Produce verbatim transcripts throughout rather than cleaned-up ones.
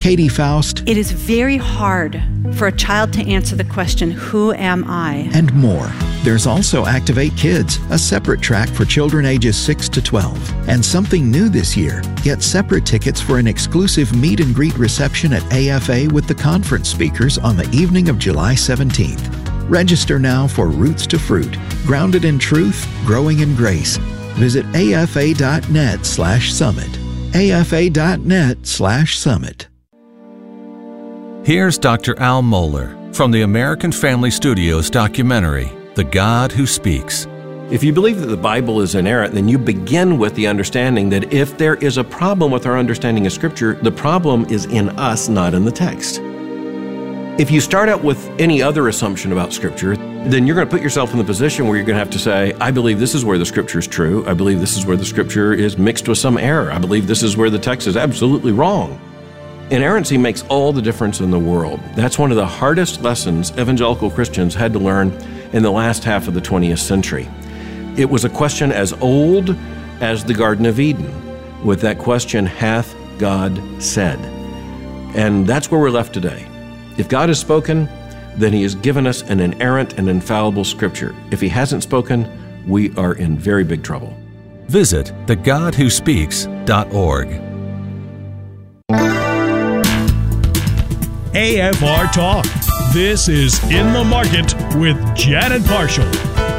Katie Faust, It is very hard for a child to answer the question, who am I? and more. There's also Activate Kids, a separate track for children ages six to twelve. And something new this year, get separate tickets for an exclusive meet and greet reception at A F A with the conference speakers on the evening of July seventeenth. Register now for Roots to Fruit, grounded in truth, growing in grace. Visit afa.net slash summit. afa.net slash summit. Here's Doctor Al Mohler from the American Family Studios documentary, The God Who Speaks. If you believe that the Bible is inerrant, then you begin with the understanding that if there is a problem with our understanding of Scripture, the problem is in us, not in the text. If you start out with any other assumption about Scripture, then you're going to put yourself in the position where you're going to have to say, I believe this is where the Scripture is true. I believe this is where the Scripture is mixed with some error. I believe this is where the text is absolutely wrong. Inerrancy makes all the difference in the world. That's one of the hardest lessons evangelical Christians had to learn in the last half of the twentieth century. It was a question as old as the Garden of Eden, with that question, hath God said? And that's where we're left today. If God has spoken, then He has given us an inerrant and infallible Scripture. If He hasn't spoken, we are in very big trouble. Visit the god who speaks dot org. A F R Talk. This is In the Market with Janet Parshall.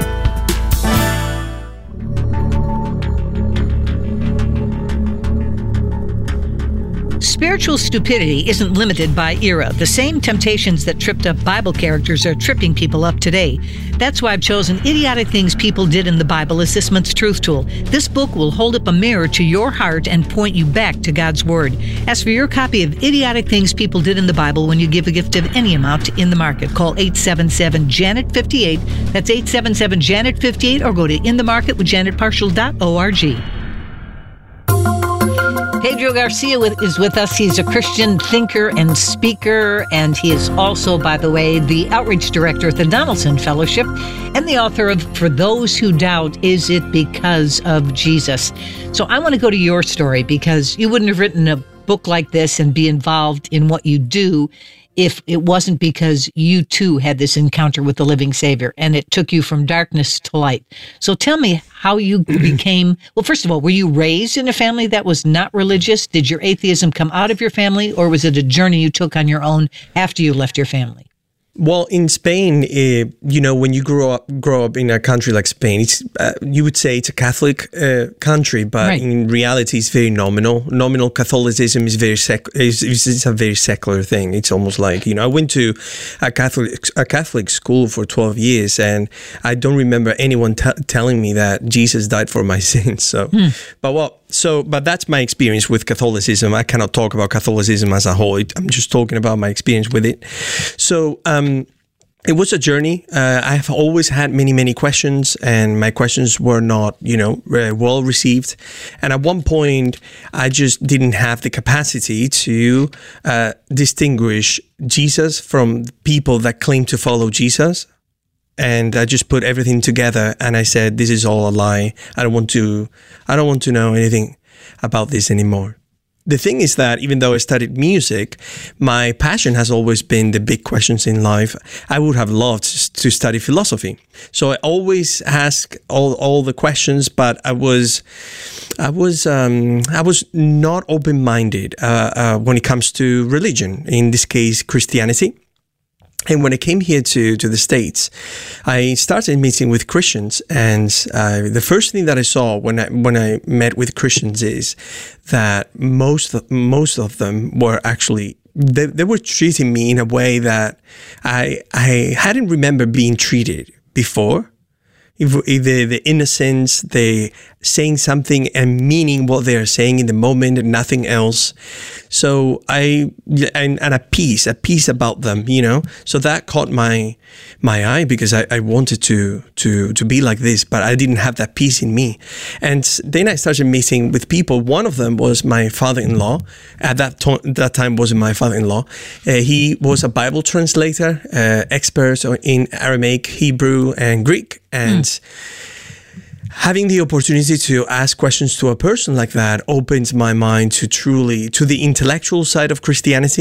Spiritual stupidity isn't limited by era. The same temptations that tripped up Bible characters are tripping people up today. That's why I've chosen Idiotic Things People Did in the Bible as this month's Truth Tool. This book will hold up a mirror to your heart and point you back to God's Word. Ask for your copy of Idiotic Things People Did in the Bible when you give a gift of any amount to In the Market. Call eight seven seven, Janet fifty-eight. That's eight seven seven, Janet fifty-eight, or go to in the market with janet parshall dot org. Pedro Garcia with, is with us. He's a Christian thinker and speaker, and he is also, by the way, the outreach director at the Donaldson Fellowship and the author of For Those Who Doubt, Is It Because of Jesus? So I want to go to your story, because you wouldn't have written a book like this and be involved in what you do if it wasn't because you too had this encounter with the living Savior and it took you from darkness to light. So tell me how you became, well, first of all, were you raised in a family that was not religious? Did your atheism come out of your family, or was it a journey you took on your own after you left your family? Well, in Spain, uh, you know, when you grow up grow up in a country like Spain, it's uh, you would say it's a Catholic uh, country, but right. In reality, it's very nominal. Nominal Catholicism is very sec- is, is a very secular thing. It's almost like, you know, I went to a Catholic a Catholic school for twelve years, and I don't remember anyone t- telling me that Jesus died for my sins. So, hmm. but well. So, but that's my experience with Catholicism. I cannot talk about Catholicism as a whole. I'm just talking about my experience with it. So, um, it was a journey. Uh, I have always had many, many questions, and my questions were not, you know, uh, well received. And at one point, I just didn't have the capacity to uh, distinguish Jesus from people that claim to follow Jesus. And I just put everything together, and I said, "This is all a lie. I don't want to. I don't want to know anything about this anymore." The thing is that even though I studied music, my passion has always been the big questions in life. I would have loved to study philosophy, so I always ask all all the questions. But I was, I was, um, I was not open-minded uh, uh, when it comes to religion. In this case, Christianity. And when I came here to, to the States, I started meeting with Christians, and uh, the first thing that I saw when I when I met with Christians is that most of, most of them were actually they, they were treating me in a way that I I hadn't remembered being treated before. If, if the, the innocence, they saying something and meaning what they are saying in the moment and nothing else. So I, and, and a peace, a peace about them, you know, so that caught my, my eye, because I, I wanted to, to, to be like this, but I didn't have that peace in me. And then I started meeting with people. One of them was my father-in-law. At that, to- that time wasn't my father-in-law. Uh, he was a Bible translator, uh, expert in Aramaic, Hebrew, and Greek. And mm. having the opportunity to ask questions to a person like that opens my mind to truly, to the intellectual side of Christianity.